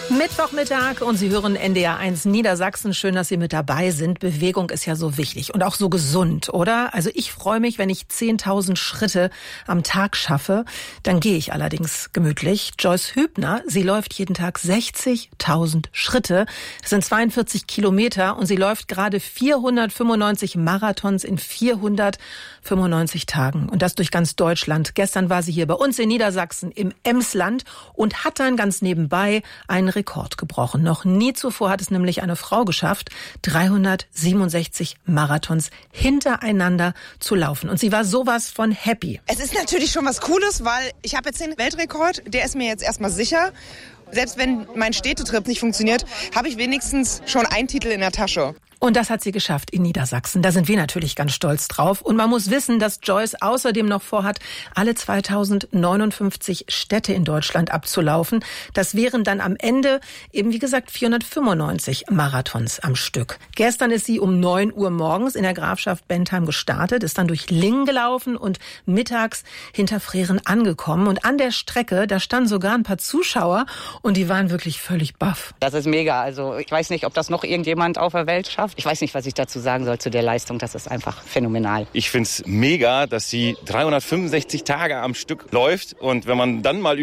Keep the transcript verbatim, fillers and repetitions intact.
Mittwochmittag und Sie hören N D R eins Niedersachsen. Schön, dass Sie mit dabei sind. Bewegung ist ja so wichtig und auch so gesund, oder? Also ich freue mich, wenn ich zehntausend Schritte am Tag schaffe. Dann gehe ich allerdings gemütlich. Joyce Hübner, sie läuft jeden Tag sechzigtausend Schritte. Das sind zweiundvierzig Kilometer und sie läuft gerade vierhundertfünfundneunzig Marathons in vierhundertfünfundneunzig Tagen. Und das durch ganz Deutschland. Gestern war sie hier bei uns in Niedersachsen im Emsland und hat dann ganz nebenbei einen Rekord gebrochen. Noch nie zuvor hat es nämlich eine Frau geschafft, dreihundertsiebenundsechzig Marathons hintereinander zu laufen. Und sie war sowas von happy. Es ist natürlich schon was Cooles, weil ich habe jetzt den Weltrekord, der ist mir jetzt erstmal sicher. Selbst wenn mein Städtetrip nicht funktioniert, habe ich wenigstens schon einen Titel in der Tasche. Und das hat sie geschafft in Niedersachsen. Da sind wir natürlich ganz stolz drauf. Und man muss wissen, dass Joyce außerdem noch vorhat, alle zweitausendneunundfünfzig Städte in Deutschland abzulaufen. Das wären dann am Ende eben, wie gesagt, vierhundertfünfundneunzig Marathons am Stück. Gestern ist sie um neun Uhr morgens in der Grafschaft Bentheim gestartet, ist dann durch Lingen gelaufen und mittags hinter Freren angekommen. Und an der Strecke, da standen sogar ein paar Zuschauer und die waren wirklich völlig baff. Das ist mega. Also ich weiß nicht, ob das noch irgendjemand auf der Welt schafft. Ich weiß nicht, was ich dazu sagen soll zu der Leistung. Das ist einfach phänomenal. Ich finde es mega, dass sie dreihundertfünfundsechzig Tage am Stück läuft. Und wenn man dann mal